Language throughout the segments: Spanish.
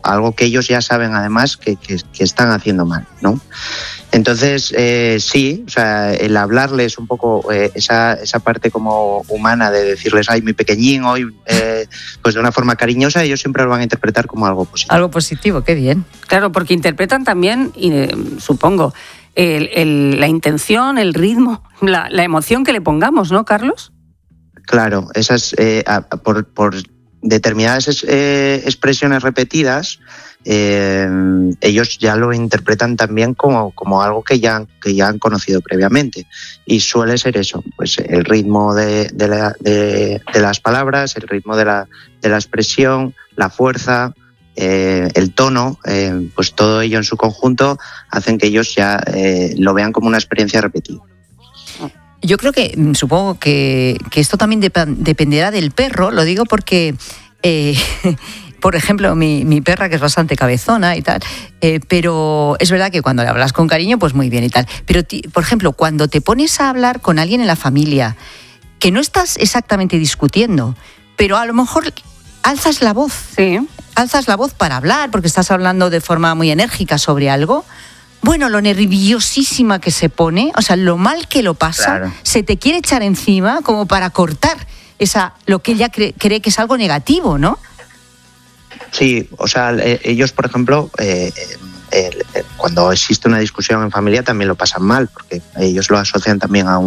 algo que ellos ya saben además que están haciendo mal, ¿no? Entonces, sí, o sea, el hablarles un poco esa parte como humana de decirles, ay, mi pequeñín, hoy, pues de una forma cariñosa, ellos siempre lo van a interpretar como algo positivo. Algo positivo, qué bien. Claro, porque interpretan también, supongo, la intención, el ritmo, la emoción que le pongamos, ¿no, Carlos? Claro, esas por determinadas expresiones repetidas, ellos ya lo interpretan también como algo que ya han conocido previamente, y suele ser eso, pues el ritmo de las palabras, el ritmo de la expresión, la fuerza, el tono, pues todo ello en su conjunto hacen que ellos ya lo vean como una experiencia repetida. Yo creo que, supongo que esto también dependerá del perro, lo digo porque, por ejemplo, mi perra, que es bastante cabezona y tal, pero es verdad que cuando le hablas con cariño, pues muy bien y tal. Pero, por ejemplo, cuando te pones a hablar con alguien en la familia, que no estás exactamente discutiendo, pero a lo mejor alzas la voz. Sí. Alzas la voz para hablar, porque estás hablando de forma muy enérgica sobre algo. Bueno, lo nerviosísima que se pone, o sea, lo mal que lo pasa, claro. Se te quiere echar encima como para cortar lo que ella cree que es algo negativo, ¿no? Sí, o sea, ellos, por ejemplo, cuando existe una discusión en familia también lo pasan mal, porque ellos lo asocian también a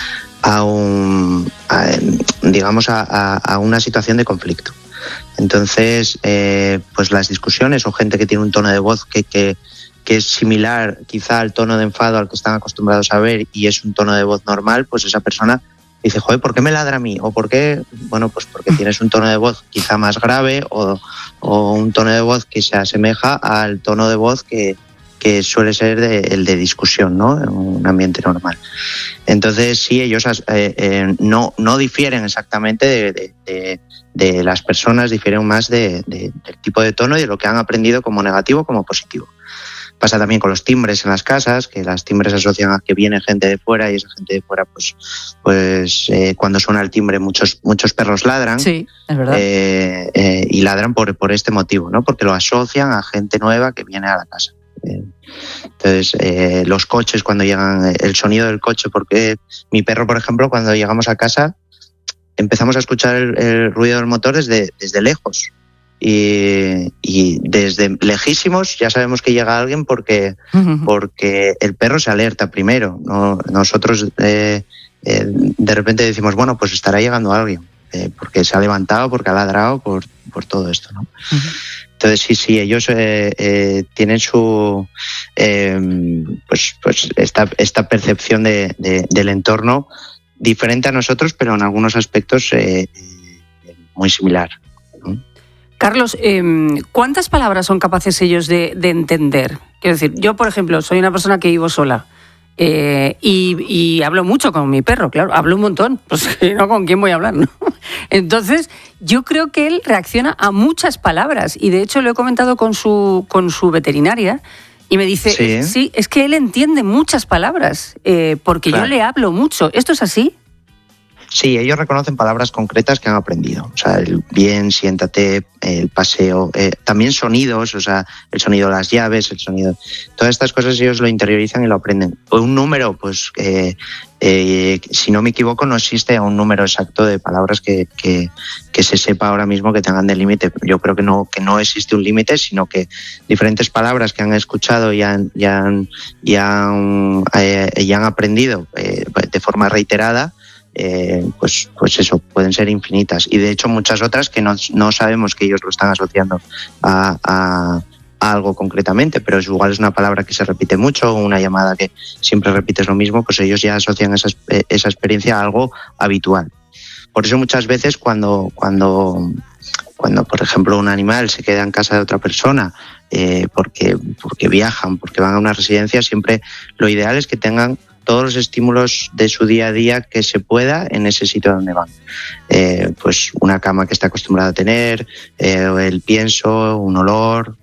una situación de conflicto. Entonces, pues las discusiones o gente que tiene un tono de voz que es similar quizá al tono de enfado al que están acostumbrados a ver y es un tono de voz normal, pues esa persona dice, joder, ¿por qué me ladra a mí? O ¿por qué? Bueno, pues porque tienes un tono de voz quizá más grave o un tono de voz que se asemeja al tono de voz que suele ser el de discusión, ¿no? En un ambiente normal. Entonces, sí, ellos no difieren exactamente de las personas, difieren más del tipo de tono y de lo que han aprendido como negativo como positivo. Pasa también con los timbres en las casas, que las timbres asocian a que viene gente de fuera y esa gente de fuera, pues cuando suena el timbre muchos perros ladran. Sí, es verdad. Y ladran por este motivo, ¿no? Porque lo asocian a gente nueva que viene a la casa. Entonces, los coches cuando llegan, el sonido del coche, porque mi perro, por ejemplo, cuando llegamos a casa empezamos a escuchar el ruido del motor desde lejos. Y desde lejísimos ya sabemos que llega alguien porque el perro se alerta primero, ¿no? Nosotros de repente decimos, bueno, pues estará llegando alguien, porque se ha levantado, porque ha ladrado, por todo esto, ¿no? Uh-huh. Entonces sí, ellos tienen su pues esta percepción del entorno diferente a nosotros, pero en algunos aspectos muy similar, ¿no? Carlos, ¿cuántas palabras son capaces ellos de entender? Quiero decir, yo, por ejemplo, soy una persona que vivo sola y hablo mucho con mi perro, claro, hablo un montón, pues no, ¿con quién voy a hablar, no? Entonces, yo creo que él reacciona a muchas palabras y, de hecho, lo he comentado con su veterinaria y me dice, sí, es que él entiende muchas palabras porque claro. Yo le hablo mucho. ¿Esto es así? Sí, ellos reconocen palabras concretas que han aprendido. O sea, el bien, siéntate, el paseo, también sonidos, o sea, el sonido de las llaves, el sonido... Todas estas cosas ellos lo interiorizan y lo aprenden. Un número, pues, si no me equivoco, no existe un número exacto de palabras que se sepa ahora mismo que tengan de límite. Yo creo que no existe un límite, sino que diferentes palabras que han escuchado y han aprendido de forma reiterada, pues eso, pueden ser infinitas, y de hecho muchas otras que no sabemos que ellos lo están asociando a algo concretamente, pero igual es una palabra que se repite mucho o una llamada que siempre repites lo mismo, pues ellos ya asocian esa experiencia a algo habitual. Por eso muchas veces cuando por ejemplo un animal se queda en casa de otra persona porque viajan, porque van a una residencia, siempre lo ideal es que tengan todos los estímulos de su día a día que se pueda en ese sitio donde van. Pues una cama que está acostumbrada a tener, el pienso, un olor,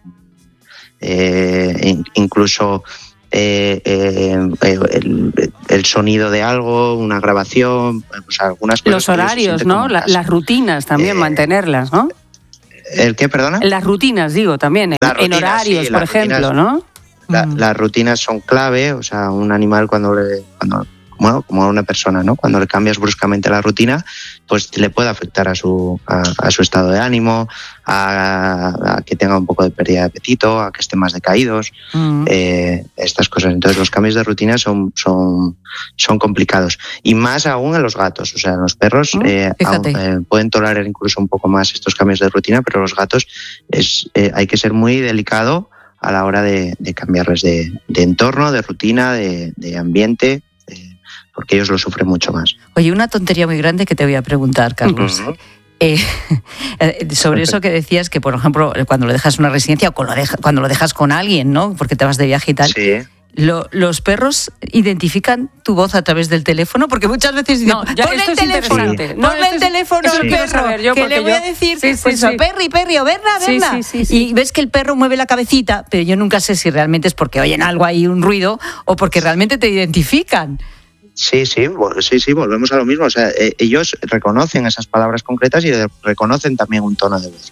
incluso el sonido de algo, una grabación, pues algunas cosas. Los horarios, ¿no? Las rutinas también, mantenerlas, ¿no? ¿El qué, perdona? Las rutinas, digo, también, en horarios, sí, por ejemplo, ¿no? Las rutinas son clave, o sea, un animal cuando como a una persona, ¿no? Cuando le cambias bruscamente la rutina, pues le puede afectar a su estado de ánimo, a que tenga un poco de pérdida de apetito, a que estén más decaídos, estas cosas. Entonces los cambios de rutina son complicados. Y más aún en los gatos, o sea, en los perros pueden tolerar incluso un poco más estos cambios de rutina, pero los gatos hay que ser muy delicado a la hora de cambiarles de entorno, de rutina, de ambiente, porque ellos lo sufren mucho más. Oye, una tontería muy grande que te voy a preguntar, Carlos. Sobre eso que decías, que por ejemplo, cuando lo dejas en una residencia o cuando lo dejas con alguien, ¿no? Porque te vas de viaje y tal. Sí. ¿Los perros identifican tu voz a través del teléfono? Porque muchas veces dicen, ponle el teléfono, ponle el teléfono al perro, que le voy a decir, Perry, o Berna. Y ves que el perro mueve la cabecita, pero yo nunca sé si realmente es porque oyen algo ahí, un ruido, o porque realmente te identifican. Sí, volvemos a lo mismo. O sea, ellos reconocen esas palabras concretas y reconocen también un tono de voz.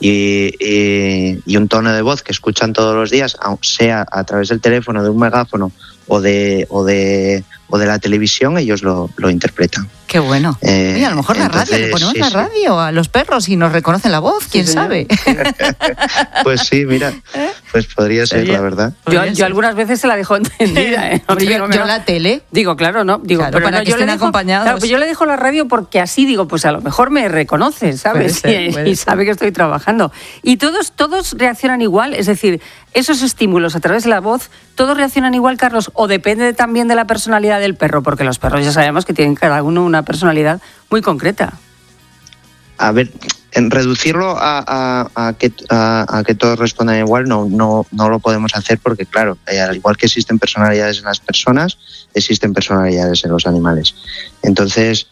Y un tono de voz que escuchan todos los días, sea a través del teléfono, de un megáfono o de la televisión, ellos lo interpretan. Qué bueno. Mira, a lo mejor entonces, la radio, le ponemos la radio a los perros y nos reconocen la voz, quién sabe. Pues sí, mira, pues podría ser, la verdad. Yo algunas veces se la dejo entendida. Yo la tele. Digo, claro, no. Digo, claro, pero para no, que estén acompañados. Claro, pues yo le dejo la radio porque así digo, pues a lo mejor me reconoce, ¿sabes? Y sabe que estoy trabajando. Y todos reaccionan igual, es decir, esos estímulos a través de la voz, ¿todos reaccionan igual, Carlos? ¿O depende también de la personalidad del perro? Porque los perros ya sabemos que tienen cada uno una personalidad muy concreta. A ver, en reducirlo a que todos respondan igual no lo podemos hacer porque, claro, al igual que existen personalidades en las personas, existen personalidades en los animales. Entonces,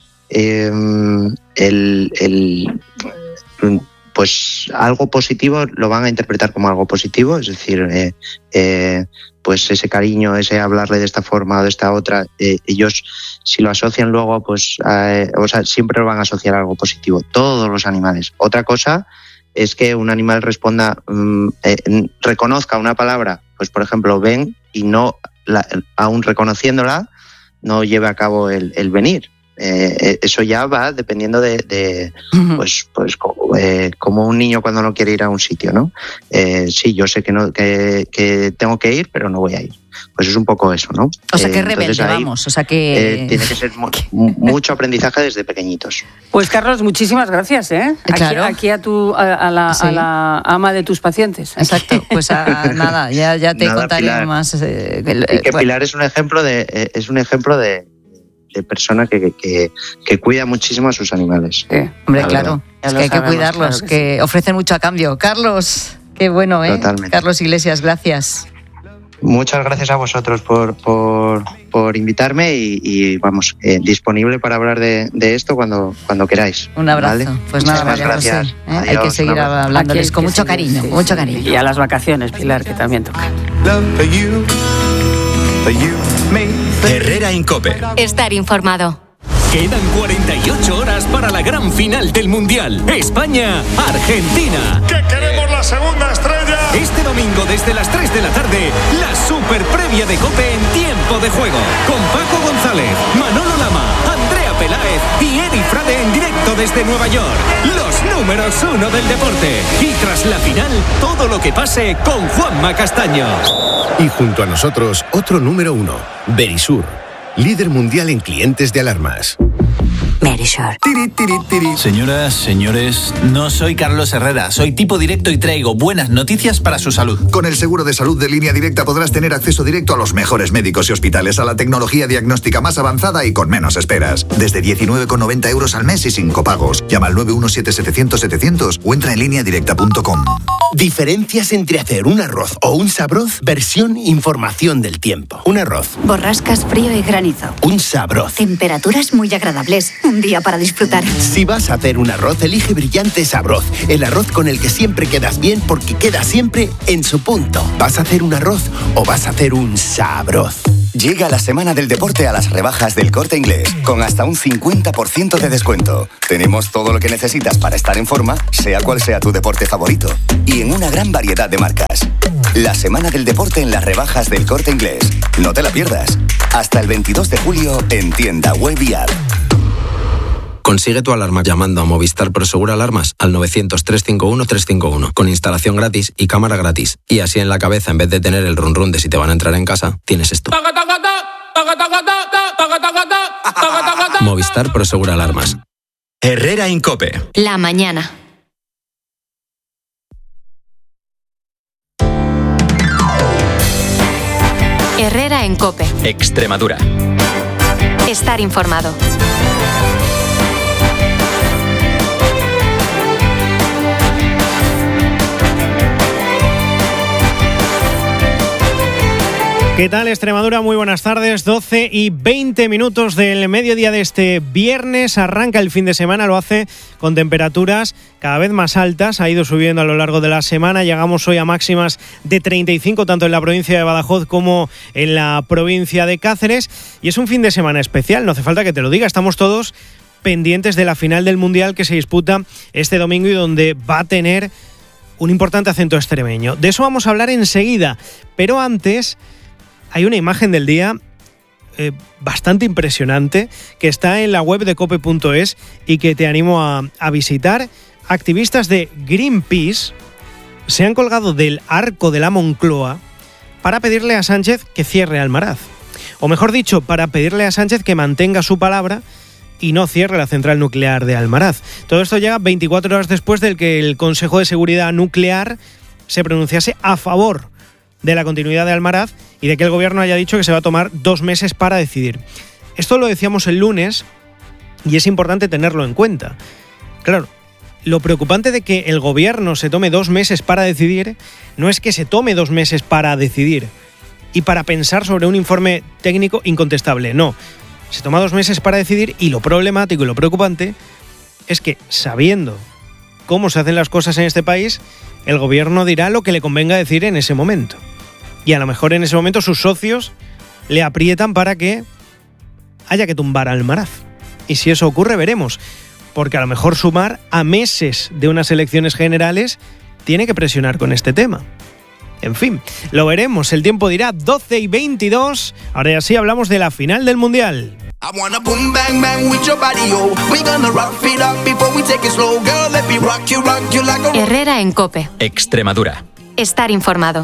pues algo positivo lo van a interpretar como algo positivo, es decir, pues ese cariño, ese hablarle de esta forma o de esta otra, ellos si lo asocian luego, pues siempre lo van a asociar a algo positivo, todos los animales. Otra cosa es que un animal responda, reconozca una palabra, pues por ejemplo ven, y no aún reconociéndola, no lleve a cabo el venir. Eso ya va dependiendo de pues como un niño cuando no quiere ir a un sitio, ¿no? Sí, yo sé que tengo que ir, pero no voy a ir. Pues es un poco eso, ¿no? O sea, que rebelde, vamos. O sea, que tiene que ser mucho aprendizaje desde pequeñitos. Pues Carlos, muchísimas gracias, ¿eh? Claro. Aquí a la ama de tus pacientes. Exacto. Pues nada, ya te contaré Pilar. Más. Pilar es un ejemplo de persona que cuida muchísimo a sus animales. Sí, hombre, claro. Es que hay que cuidarlos, claro que ofrecen mucho a cambio. Carlos, qué bueno, ¿eh? Totalmente. Carlos Iglesias, gracias. Muchas gracias a vosotros por invitarme y vamos, disponible para hablar de esto cuando queráis. Un abrazo. ¿Vale? Pues nada, muchas gracias. Adiós, hay que seguir hablándoles con mucho cariño, mucho cariño. Y a las vacaciones, Pilar, que también toca. Herrera en COPE. Estar informado. Quedan 48 horas para la gran final del Mundial. España-Argentina. ¡Que queremos la segunda estrella! Este domingo desde las 3 de la tarde, la super previa de COPE en tiempo de juego. Con Paco González, Manolo Lama, Andrea Peláez y Edi Frade en directo desde Nueva York. Los números 1 del deporte. Y tras la final, todo lo que pase con Juanma Castaño. Y junto a nosotros, otro número 1, Verisur, líder mundial en clientes de alarmas. Verisur. Señoras, señores, no soy Carlos Herrera, soy tipo directo y traigo buenas noticias para su salud. Con el seguro de salud de Línea Directa podrás tener acceso directo a los mejores médicos y hospitales, a la tecnología diagnóstica más avanzada y con menos esperas. Desde 19,90 euros al mes y sin copagos. Llama al 917-700-700 o entra en lineadirecta.com. Diferencias entre hacer un arroz o un sabroz, versión información del tiempo. Un arroz. Borrascas, frío y granizo. Un sabroz. Temperaturas muy agradables. Un día para disfrutar. Si vas a hacer un arroz, elige Brillante Sabroz. El arroz con el que siempre quedas bien porque queda siempre en su punto. ¿Vas a hacer un arroz o vas a hacer un sabroz? Llega la semana del deporte a las rebajas del Corte Inglés, con hasta un 50% de descuento. Tenemos todo lo que necesitas para estar en forma, sea cual sea tu deporte favorito. Y en una gran variedad de marcas. La semana del deporte en las rebajas del Corte Inglés. No te la pierdas. Hasta el 22 de julio en tienda web y app. Consigue tu alarma llamando a Movistar Prosegur Alarmas al 900-351-351 con instalación gratis y cámara gratis. Y así en la cabeza, en vez de tener el run run de si te van a entrar en casa, tienes esto. Movistar Prosegur Alarmas. Herrera Incope. La mañana. Herrera en COPE. Extremadura. Estar informado. ¿Qué tal, Extremadura? Muy buenas tardes. 12 y 20 minutos del mediodía de este viernes. Arranca el fin de semana, lo hace con temperaturas cada vez más altas. Ha ido subiendo a lo largo de la semana. Llegamos hoy a máximas de 35, tanto en la provincia de Badajoz como en la provincia de Cáceres. Y es un fin de semana especial, no hace falta que te lo diga. Estamos todos pendientes de la final del Mundial que se disputa este domingo y donde va a tener un importante acento extremeño. De eso vamos a hablar enseguida. Pero antes, hay una imagen del día bastante impresionante que está en la web de cope.es y que te animo a visitar. Activistas de Greenpeace se han colgado del arco de la Moncloa para pedirle a Sánchez que cierre Almaraz. O mejor dicho, para pedirle a Sánchez que mantenga su palabra y no cierre la central nuclear de Almaraz. Todo esto llega 24 horas después del que el Consejo de Seguridad Nuclear se pronunciase a favor de la continuidad de Almaraz y de que el gobierno haya dicho que se va a tomar 2 meses para decidir. Esto lo decíamos el lunes y es importante tenerlo en cuenta. Claro, lo preocupante de que el gobierno se tome 2 meses para decidir no es que se tome 2 meses para decidir y para pensar sobre un informe técnico incontestable, no. Se toma 2 meses para decidir y lo problemático y lo preocupante es que, sabiendo cómo se hacen las cosas en este país, el gobierno dirá lo que le convenga decir en ese momento. Y a lo mejor en ese momento sus socios le aprietan para que haya que tumbar a Almaraz. Y si eso ocurre, veremos. Porque a lo mejor Sumar, a meses de unas elecciones generales, tiene que presionar con este tema. En fin, lo veremos. El tiempo dirá. 12 y 22. Ahora ya sí hablamos de la final del Mundial. Herrera en COPE. Extremadura. Estar informado.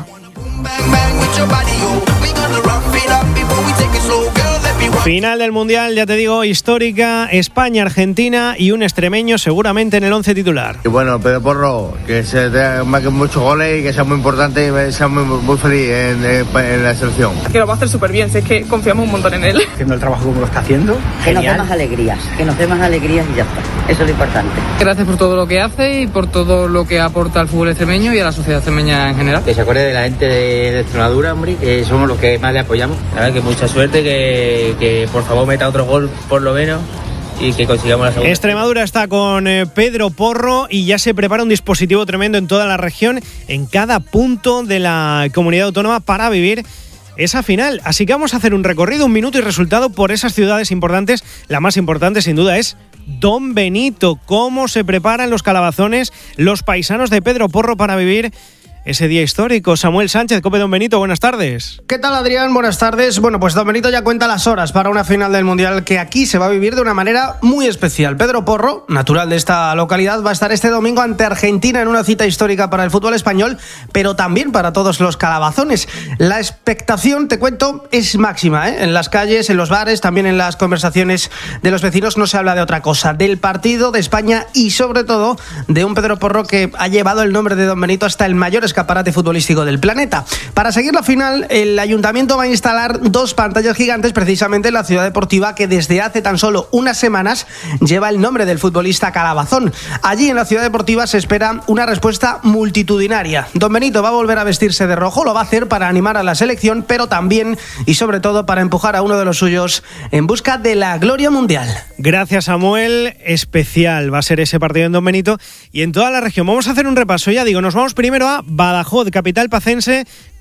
Final del Mundial, ya te digo, histórica, España-Argentina y un extremeño seguramente en el 11 titular. Y bueno, Pedro Porro, que se marque muchos goles y que sea muy importante y sea muy feliz en la selección. Que lo va a hacer súper bien, si es que confiamos un montón en él. Haciendo el trabajo como lo está haciendo. Que nos dé más alegrías, y ya está. Eso es lo importante. Gracias por todo lo que hace y por todo lo que aporta al fútbol extremeño y a la sociedad extremeña en general. Que se acuerde de la gente de Extremadura, hombre, que somos los que más le apoyamos. La verdad que mucha suerte, que por favor meta otro gol por lo menos y que consigamos la segunda. Extremadura está con Pedro Porro y ya se prepara un dispositivo tremendo en toda la región, en cada punto de la comunidad autónoma para vivir esa final. Así que vamos a hacer un recorrido, 1 minuto y resultado por esas ciudades importantes. La más importante sin duda es Don Benito. ¿Cómo se preparan los calabazones, los paisanos de Pedro Porro para vivir ese día histórico? Samuel Sánchez, COPE Don Benito, buenas tardes. ¿Qué tal, Adrián? Buenas tardes. Bueno, pues Don Benito ya cuenta las horas para una final del Mundial que aquí se va a vivir de una manera muy especial. Pedro Porro, natural de esta localidad, va a estar este domingo ante Argentina en una cita histórica para el fútbol español, pero también para todos los calabazones. La expectación, te cuento, es máxima, ¿eh? En las calles, en los bares, también en las conversaciones de los vecinos no se habla de otra cosa, del partido de España y sobre todo de un Pedro Porro que ha llevado el nombre de Don Benito hasta el mayor escaparate futbolístico del planeta. Para seguir la final, el ayuntamiento va a instalar 2 pantallas gigantes precisamente en la ciudad deportiva que desde hace tan solo unas semanas lleva el nombre del futbolista calabazón. Allí en la ciudad deportiva se espera una respuesta multitudinaria. Don Benito va a volver a vestirse de rojo, lo va a hacer para animar a la selección, pero también y sobre todo para empujar a uno de los suyos en busca de la gloria mundial. Gracias, Samuel. Especial va a ser ese partido en Don Benito y en toda la región. Vamos a hacer un repaso, ya digo, nos vamos primero a Badajoz, capital pacense,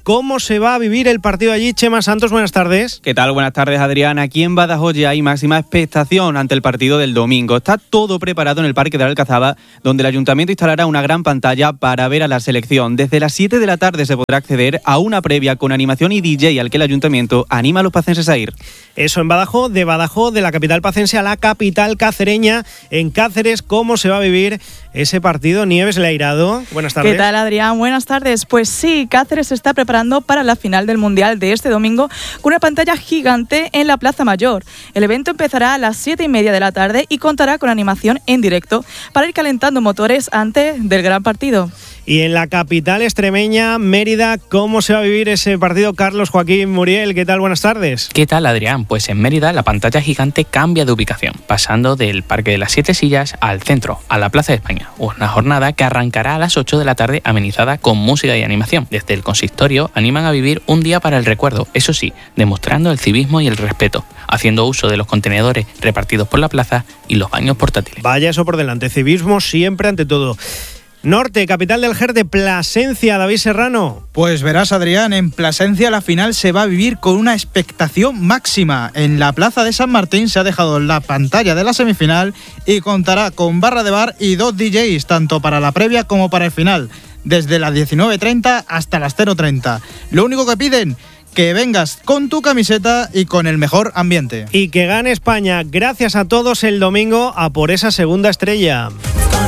¿Cómo se va a vivir el partido allí? Chema Santos, buenas tardes. ¿Qué tal? Buenas tardes, Adrián. Aquí en Badajoz ya hay máxima expectación ante el partido del domingo. Está todo preparado en el Parque de la Alcazaba, donde el Ayuntamiento instalará una gran pantalla para ver a la selección. Desde las 7 de la tarde se podrá acceder a una previa con animación y DJ al que el Ayuntamiento anima a los pacenses a ir. Eso en Badajoz, de la capital pacense a la capital cacereña, en Cáceres. ¿Cómo se va a vivir ese partido? Nieves Leirado, buenas tardes. ¿Qué tal, Adrián? Buenas tardes. Pues sí, Cáceres se está preparando para la final del Mundial de este domingo con una pantalla gigante en la Plaza Mayor. El evento empezará a las 7:30 de la tarde y contará con animación en directo para ir calentando motores antes del gran partido. Y en la capital extremeña, Mérida, ¿cómo se va a vivir ese partido? Carlos Joaquín Muriel, ¿qué tal? Buenas tardes. ¿Qué tal, Adrián? Pues en Mérida la pantalla gigante cambia de ubicación, pasando del Parque de las 7 Sillas al centro, a la Plaza de España. Una jornada que arrancará a las 8 de la tarde amenizada con música y animación. Desde el consistorio animan a vivir un día para el recuerdo, eso sí, demostrando el civismo y el respeto, haciendo uso de los contenedores repartidos por la plaza y los baños portátiles. Vaya eso por delante, civismo siempre ante todo. Norte, capital del GER de Plasencia, David Serrano. Pues verás, Adrián, en Plasencia la final se va a vivir con una expectación máxima. En la plaza de San Martín se ha dejado la pantalla de la semifinal y contará con barra de bar y 2 DJs, tanto para la previa como para el final, desde las 19:30 hasta las 0:30. Lo único que piden, que vengas con tu camiseta y con el mejor ambiente. Y que gane España. Gracias a todos el domingo a por esa segunda estrella.